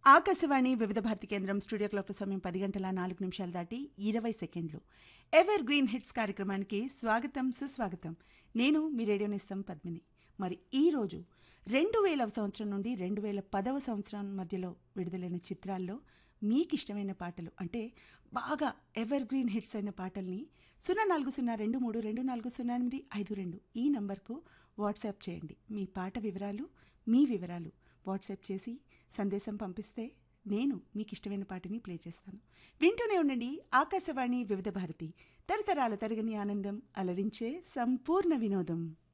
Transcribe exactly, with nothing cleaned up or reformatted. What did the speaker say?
ఆకాశవాణి వివిధ భారతి కేంద్రం studio clock సమయం పది గంటల నాలుగు నిమిషాలు దాటి ఇరవై సెకండ్లు. ఎవర్ గ్రీన్ హిట్స్ కార్యక్రమానికి స్వాగతం, సుస్వాగతం. నేను మీ రేడియో నేస్తం పద్మిని. మరి ఈ రోజు రెండు వేల సంవత్సరం నుండి రెండు వేల పదవ సంవత్సరం మధ్యలో విడుదలైన చిత్రాల్లో మీకు ఇష్టమైన పాటలు అంటే బాగా ఎవర్ గ్రీన్ హిట్స్ అయిన పాటల్ని సున్నా నాలుగు సున్నా రెండు మూడు రెండు నాలుగు సున్నా ఎనిమిది ఐదు రెండు ఈ నంబర్కు వాట్సాప్ చేయండి. మీ పాట వివరాలు, మీ వివరాలు వాట్సాప్ చేసి సందేశం పంపిస్తే నేను మీకు ఇష్టమైన పాటని ప్లే చేస్తాను. వింటూనే ఉండండి ఆకాశవాణి వివిధ భారతి, తరతరాల తరగని ఆనందం, అలరించే సంపూర్ణ వినోదం.